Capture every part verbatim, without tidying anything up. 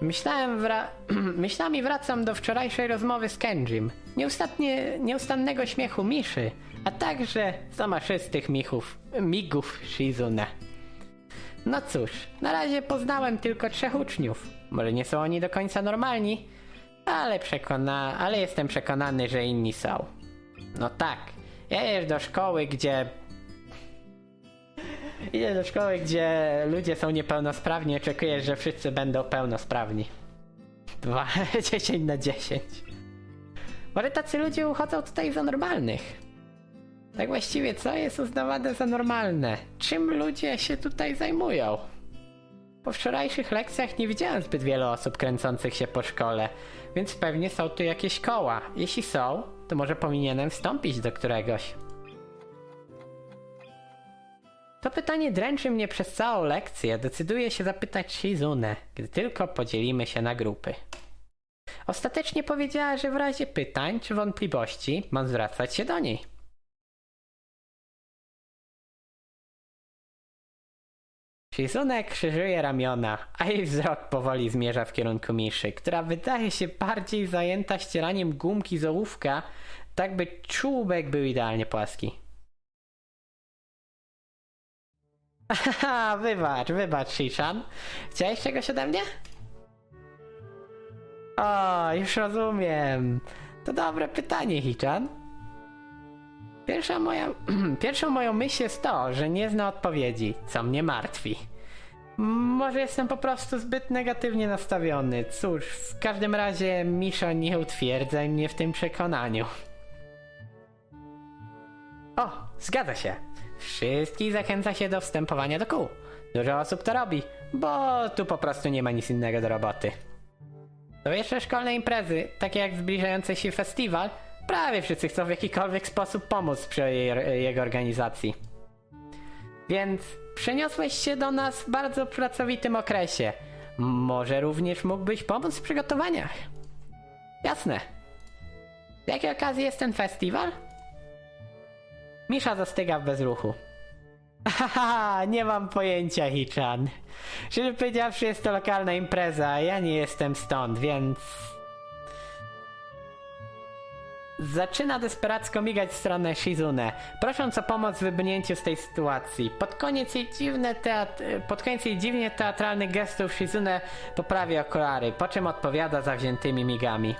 Myślałem, wra... Myślami wracam do wczorajszej rozmowy z Kenjim, nieustannie... nieustannego śmiechu Miszy, a także zamaszystych michów... migów Shizune. No cóż, na razie poznałem tylko trzech uczniów. Może nie są oni do końca normalni, ale przekona... ale jestem przekonany, że inni są. No tak, ja jeżdżę do szkoły, gdzie... Idę do szkoły, gdzie ludzie są niepełnosprawni, oczekujesz, że wszyscy będą pełnosprawni. Dwa, dziesięć na dziesięć. Może tacy ludzie uchodzą tutaj za normalnych. Tak właściwie co jest uznawane za normalne? Czym ludzie się tutaj zajmują? Po wczorajszych lekcjach nie widziałem zbyt wielu osób kręcących się po szkole, więc pewnie są tu jakieś koła. Jeśli są, to może powinienem wstąpić do któregoś. To pytanie dręczy mnie przez całą lekcję. Decyduję się zapytać Shizune, gdy tylko podzielimy się na grupy. Ostatecznie powiedziała, że w razie pytań czy wątpliwości mam zwracać się do niej. Shizune krzyżuje ramiona, a jej wzrok powoli zmierza w kierunku Miszy, która wydaje się bardziej zajęta ścieraniem gumki z ołówka, tak by czubek był idealnie płaski. Haha, wybacz, wybacz, Shishan. Chciałeś czegoś ode mnie? O, już rozumiem. To dobre pytanie, Hichan. Pierwsza moja... Pierwszą moją myśl jest to, że nie zna odpowiedzi, co mnie martwi. Może jestem po prostu zbyt negatywnie nastawiony. Cóż, w każdym razie, Miszo, nie utwierdzaj mnie w tym przekonaniu. O, zgadza się. Wszystkich zachęca się do wstępowania do kół. Dużo osób to robi, bo tu po prostu nie ma nic innego do roboty. To jeszcze szkolne imprezy, takie jak zbliżający się festiwal, prawie wszyscy chcą w jakikolwiek sposób pomóc przy jej, jego organizacji. Więc przeniosłeś się do nas w bardzo pracowitym okresie. Może również mógłbyś pomóc w przygotowaniach? Jasne. Z jakiej okazji jest ten festiwal? Misza zastyga w bezruchu. Haha, nie mam pojęcia, Hichan. Szczerze powiedziawszy, jest to lokalna impreza, a ja nie jestem stąd, więc... Zaczyna desperacko migać w stronę Shizune, prosząc o pomoc w wybrnięciu z tej sytuacji. Pod koniec jej dziwne teat- Pod koniec jej dziwnie teatralnych gestów Shizune poprawia okulary, po czym odpowiada zawziętymi migami.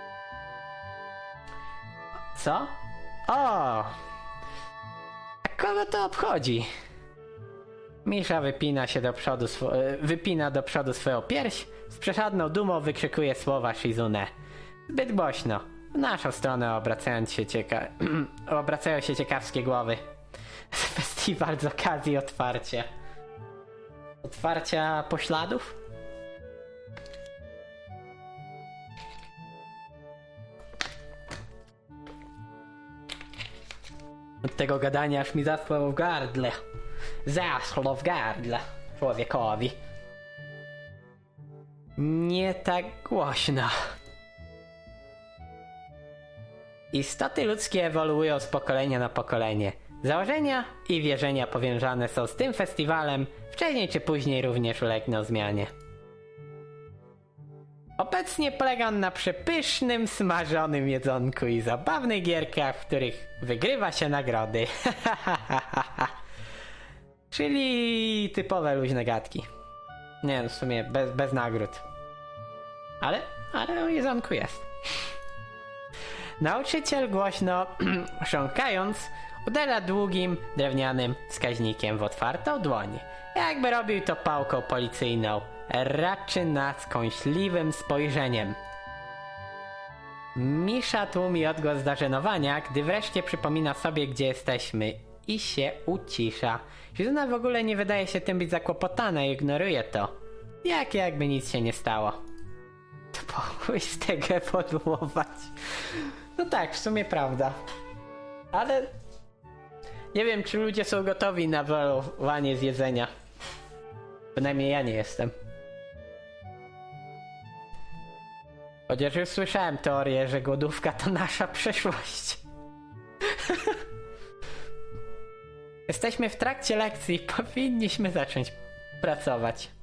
Co? O! Kogo to obchodzi? Misza wypina się do przodu swo- wypina do przodu swoją pierś, z przesadną dumą wykrzykuje słowa Shizune. Zbyt głośno. W naszą stronę obracając się cieka- obracają się ciekawskie głowy. Festiwal z okazji otwarcia. Otwarcia pośladów? Od tego gadania aż mi zaschło w gardle. Zaschło w gardle człowiekowi. Nie tak głośno. Istoty ludzkie ewoluują z pokolenia na pokolenie. Założenia i wierzenia powiązane są z tym festiwalem, wcześniej czy później również ulegną zmianie. Obecnie polega on na przepysznym, smażonym jedzonku i zabawnych gierkach, w których wygrywa się nagrody. Czyli typowe luźne gadki. Nie, w sumie bez, bez nagród. Ale, ale o jedzonku jest. Nauczyciel głośno chrząkając uderza długim, drewnianym wskaźnikiem w otwartą dłoń. Jakby robił to pałką policyjną. Raczy nas kąśliwym spojrzeniem. Misza tłumi odgłos zażenowania, gdy wreszcie przypomina sobie, gdzie jesteśmy i się ucisza. Shizuna w ogóle nie wydaje się tym być zakłopotana i ignoruje to. Jak jakby nic się nie stało. To powój z tego ewoluować. No tak, w sumie prawda. Ale nie wiem, czy ludzie są gotowi na ewoluowanie z jedzenia. Bynajmniej ja nie jestem. Chociaż już słyszałem teorię, że głodówka to nasza przyszłość. Jesteśmy w trakcie lekcji, powinniśmy zacząć pracować.